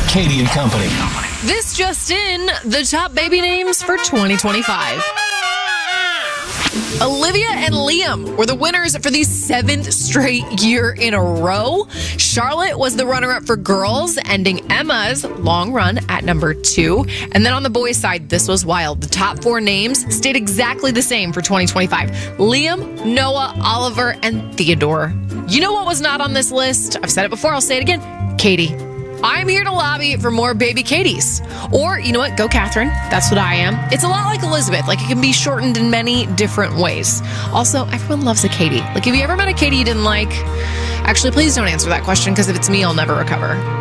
Katie and Company. This just in, the top baby names for 2025. Olivia and Liam were the winners for the 7th straight year in a row. Charlotte was the runner-up for girls, ending Emma's long run at number 2. And then on the boys' side, this was wild. The top 4 names stayed exactly the same for 2025. Liam, Noah, Oliver, and Theodore. You know what was not on this list? I've said it before, I'll say it again. Katie. I'm here to lobby for more baby Katies. Or, you know what? Go Catherine. That's what I am. It's a lot like Elizabeth. Like, it can be shortened in many different ways. Also, everyone loves a Katie. Like, have you ever met a Katie you didn't like? Actually, please don't answer that question, because if it's me, I'll never recover.